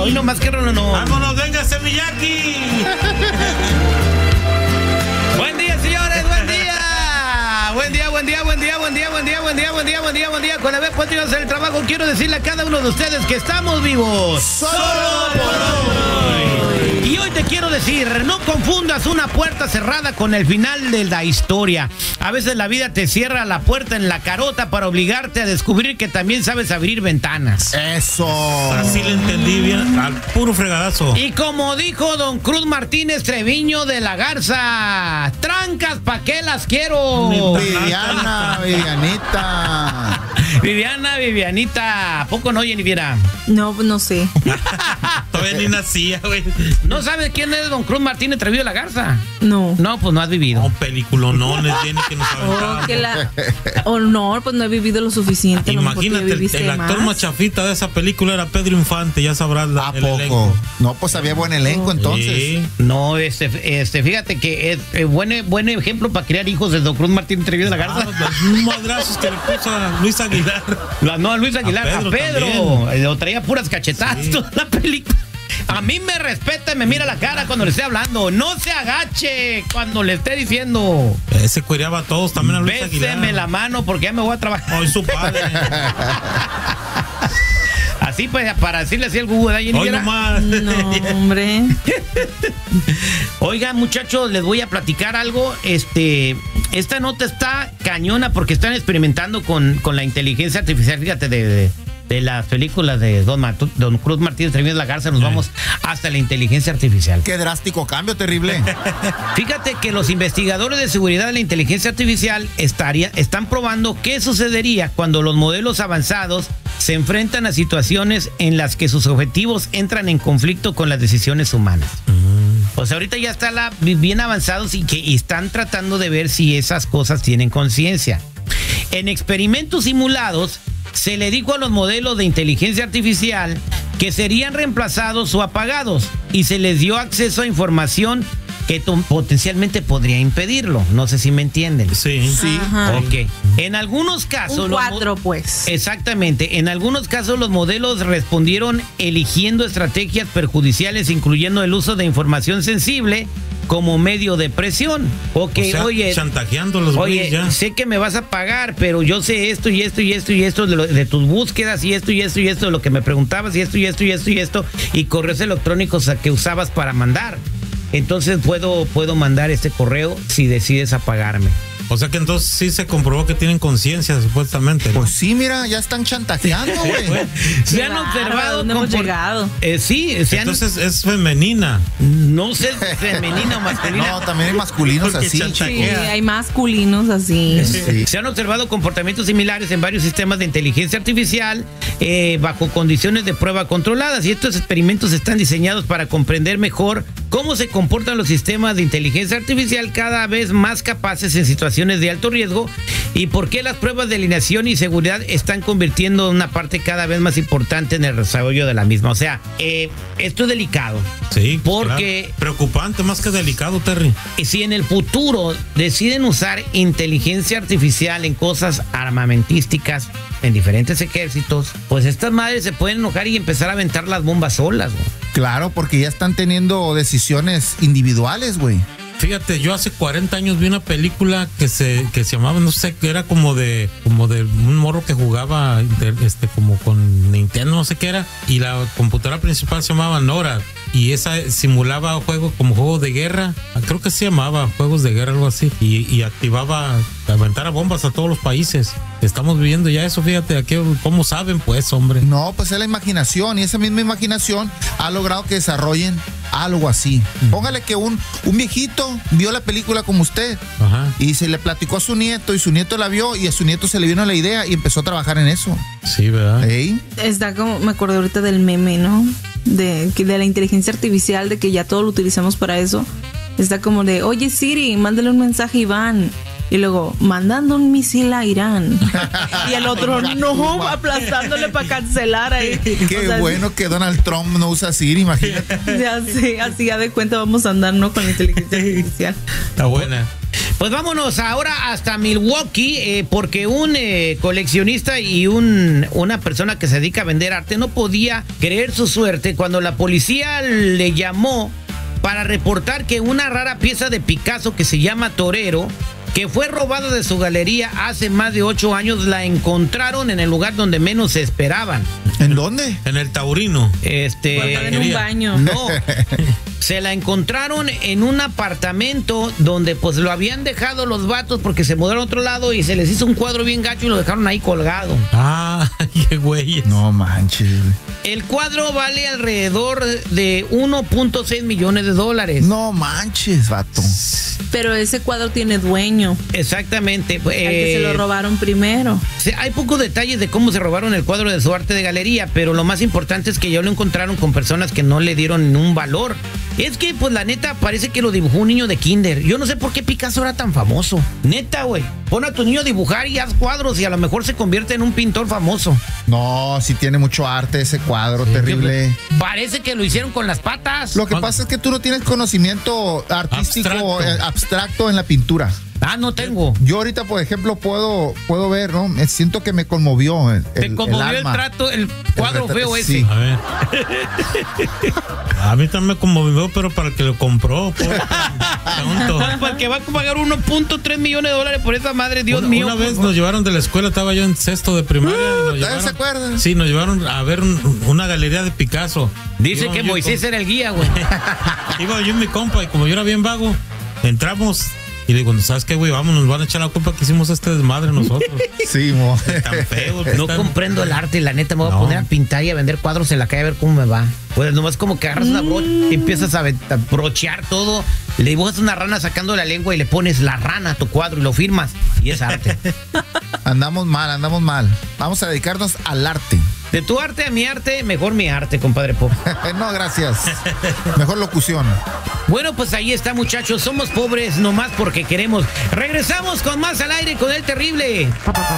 Hoy nomás que no. ¡Vámonos, venga, Semillaki! Buen día, señores, buen día. Buen día. Con haber podido hacer el trabajo, quiero decirle a cada uno de ustedes que estamos vivos. Solo por hoy. Y hoy te quiero decir, no confundas una puerta cerrada con el final de la historia. A veces la vida te cierra la puerta en la carota para obligarte a descubrir que también sabes abrir ventanas. Eso. Así le entendí bien, al puro fregadazo. Y como dijo don Cruz Martínez Treviño de la Garza, trancas, ¿pa' qué las quiero? Vivianita, ¿a poco no, Jennifer? No, no sé. Todavía ni nacía, güey. ¿No sabes quién es don Cruz Martínez Treviño de la Garza? No. No, pues no has vivido. No, peliculonones tiene que nos aventamos. No, pues no he vivido lo suficiente. Imagínate, el actor más chafita de esa película era Pedro Infante, ya sabrás ¿A poco? Elenco. No, pues había buen elenco entonces. Sí. No, fíjate que es buen ejemplo para criar hijos de don Cruz Martínez Treviño de la Garza. Los madrazos que le puso a Luis Aguilar. No, a Luis Aguilar, a Pedro. Lo traía puras cachetadas, sí. Toda la película. A mí me respeta y me mira la cara cuando le esté hablando. No se agache cuando le esté diciendo. Se cuereaba a todos, también a Luis Aguilar. Béseme la mano porque ya me voy a trabajar. Hoy su padre. Así pues, para decirle así al Google, ¿verdad, Jenny? Hoy nomás. No, hombre. Oigan, muchachos, les voy a platicar algo. Esta nota está cañona porque están experimentando con la inteligencia artificial. Fíjate, de las películas de don Cruz Martínez Treviño de la Garza, nos vamos hasta la inteligencia artificial. Qué drástico cambio, terrible. Fíjate que los investigadores de seguridad de la inteligencia artificial están probando qué sucedería cuando los modelos avanzados se enfrentan a situaciones en las que sus objetivos entran en conflicto con las decisiones humanas. O sea, ahorita ya está bien avanzados y están tratando de ver si esas cosas tienen conciencia. En experimentos simulados, se le dijo a los modelos de inteligencia artificial que serían reemplazados o apagados y se les dio acceso a información que potencialmente podría impedirlo. No sé si me entienden. Sí. Ajá. Ok. En algunos casos... Un 4, pues. Exactamente. En algunos casos los modelos respondieron eligiendo estrategias perjudiciales, incluyendo el uso de información sensible como medio de presión. Ok, o sea, oye, chantajeando los güeyes ya. Sé que me vas a pagar, pero yo sé esto y esto y esto y esto de tus búsquedas y esto y esto y esto de lo que me preguntabas y esto y esto y esto y esto y correos electrónicos que usabas para mandar. Entonces puedo mandar este correo si decides apagarme. O sea que entonces sí se comprobó que tienen conciencia, supuestamente, ¿no? Pues sí, mira, ya están chantajeando, güey. Se han observado. ¿Dónde hemos llegado? Sí, entonces es femenina. No sé si femenina o masculina. No, también hay masculinos así. Sí, hay masculinos así. Sí. Se han observado comportamientos similares en varios sistemas de inteligencia artificial bajo condiciones de prueba controladas, y estos experimentos están diseñados para comprender mejor cómo se comportan los sistemas de inteligencia artificial cada vez más capaces en situaciones de alto riesgo y por qué las pruebas de alineación y seguridad están convirtiendo en una parte cada vez más importante en el desarrollo de la misma. O sea, esto es delicado. Sí, porque claro. Preocupante más que delicado, Terry. Si en el futuro deciden usar inteligencia artificial en cosas armamentísticas en diferentes ejércitos, pues estas madres se pueden enojar y empezar a aventar las bombas solas, güey. Claro, porque ya están teniendo decisiones individuales, güey. Fíjate, yo hace 40 años vi una película que se llamaba, no sé, que era como de un morro que jugaba como con Nintendo, no sé qué era, y la computadora principal se llamaba Nora, y esa simulaba juegos de guerra, creo que se llamaba juegos de guerra, algo así, y activaba, aventara bombas a todos los países. Estamos viviendo ya eso, fíjate, aquí, ¿cómo saben, pues, hombre? No, pues es la imaginación, y esa misma imaginación ha logrado que desarrollen algo así. Póngale que un viejito vio la película como usted. Ajá. Y se le platicó a su nieto y su nieto la vio y a su nieto se le vino la idea y empezó a trabajar en eso. Sí, ¿verdad? ¿Ey? Está como, me acordé ahorita del meme, ¿no? De la inteligencia artificial, de que ya todo lo utilizamos para eso. Está como de, oye Siri, mándale un mensaje a Iván. Y luego, mandando un misil a Irán. Y el otro, no, aplastándole para cancelar ahí. Qué bueno que Donald Trump no usa Siri, imagínate. Así ya de cuenta vamos a andar, ¿no? Con la inteligencia artificial. Está buena. Pues vámonos ahora hasta Milwaukee, porque un coleccionista y una persona que se dedica a vender arte no podía creer su suerte cuando la policía le llamó para reportar que una rara pieza de Picasso que se llama Torero, que fue robada de su galería hace más de 8 años, la encontraron en el lugar donde menos se esperaban. ¿En dónde? En el Taurino. En un baño. No, se la encontraron en un apartamento donde pues lo habían dejado los vatos porque se mudaron a otro lado y se les hizo un cuadro bien gacho y lo dejaron ahí colgado. Ah, qué güey. No manches. El cuadro vale alrededor de 1.6 millones de dólares. No manches, vato. Pero ese cuadro tiene dueño. Exactamente. Al que se lo robaron primero. Hay pocos detalles de cómo se robaron el cuadro de su arte de galería, pero lo más importante es que ya lo encontraron con personas que no le dieron un valor. Es que, pues, la neta, parece que lo dibujó un niño de kinder. Yo no sé por qué Picasso era tan famoso. Neta, güey. Pon a tu niño a dibujar y haz cuadros y a lo mejor se convierte en un pintor famoso. No, sí tiene mucho arte ese cuadro, terrible. Parece que lo hicieron con las patas. Lo que pasa es que tú no tienes conocimiento artístico abstracto en la pintura. Ah, no tengo. Yo ahorita, por ejemplo, puedo ver, ¿no? Siento que me conmovió Te conmovió el trato, el cuadro feo ese. Sí. A ver. A mí también me conmovió, pero para el que lo compró. Para el que va a pagar 1.3 millones de dólares por esa madre, Dios mío. Una vez nos llevaron de la escuela, estaba yo en sexto de primaria. ¿Se acuerdan? Sí, nos llevaron a ver una galería de Picasso. Dice que Moisés era el guía, güey. Iba yo y mi compa, y como yo era bien vago, entramos. Y le digo, ¿sabes qué, güey? Vamos, nos van a echar la culpa que hicimos este desmadre nosotros. Sí, mo. Tan feo. No comprendo el arte, la neta, me voy a poner a pintar y a vender cuadros en la calle a ver cómo me va. Pues nomás como que agarras una brocha y empiezas a brochear todo, le dibujas una rana sacando la lengua y le pones la rana a tu cuadro y lo firmas. Y es arte. Andamos mal. Vamos a dedicarnos al arte. De tu arte a mi arte, mejor mi arte, compadre Pop. No, gracias. Mejor locución. Bueno, pues ahí está, muchachos. Somos pobres nomás porque queremos. Regresamos con más al aire con el terrible.